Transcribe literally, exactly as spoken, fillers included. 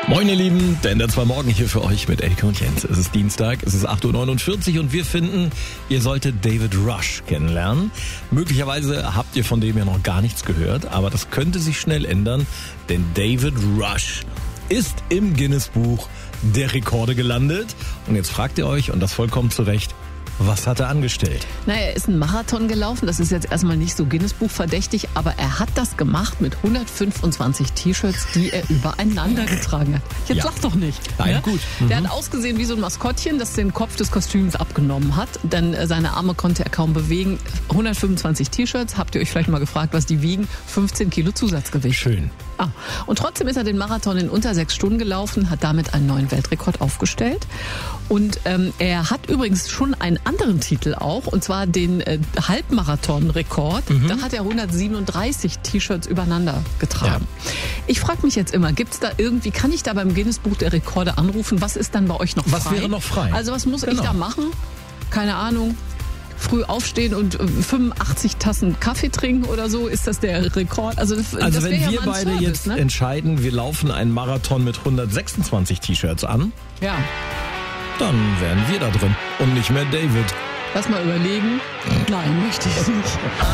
Moin ihr Lieben, der Ender zwei Morgen hier für euch mit Elke und Jens. Es ist Dienstag, es ist acht Uhr neunundvierzig und wir finden, ihr solltet David Rush kennenlernen. Möglicherweise habt ihr von dem ja noch gar nichts gehört, aber das könnte sich schnell ändern, denn David Rush ist im Guinness-Buch der Rekorde gelandet. Und jetzt fragt ihr euch, und das vollkommen zu Recht, was hat er angestellt? Na, er ist einen Marathon gelaufen. Das ist jetzt erstmal nicht so Guinness-Buch verdächtig, aber er hat das gemacht mit hundertfünfundzwanzig T-Shirts, die er übereinander getragen hat. Jetzt Ja. lach doch nicht. Nein, ne? gut. Der Mhm. hat ausgesehen wie so ein Maskottchen, das den Kopf des Kostüms abgenommen hat, denn äh, seine Arme konnte er kaum bewegen. hundertfünfundzwanzig T-Shirts, habt ihr euch vielleicht mal gefragt, was die wiegen? fünfzehn Kilo Zusatzgewicht. Schön. Ah, und trotzdem ist er den Marathon in unter sechs Stunden gelaufen, hat damit einen neuen Weltrekord aufgestellt. Und ähm, er hat übrigens schon einen anderen Titel auch, und zwar den äh, Halbmarathon-Rekord. Mhm. Da hat er hundertsiebenunddreißig T-Shirts übereinander getragen. Ja. Ich frage mich jetzt immer, gibt's da irgendwie, kann ich da beim Guinness-Buch der Rekorde anrufen? Was ist dann bei euch noch frei? Was wäre noch frei? Also was muss Genau. ich da machen? Keine Ahnung. Früh aufstehen und äh, fünfundachtzig Tassen Kaffee trinken oder so, ist das der Rekord? Also, das, Also das wenn wäre ja wir mal ein beide Service, jetzt ne? entscheiden, wir laufen einen Marathon mit hundertsechsundzwanzig T-Shirts an, Ja. dann wären wir da drin und nicht mehr David. Lass mal überlegen. Nein, möchte ich nicht.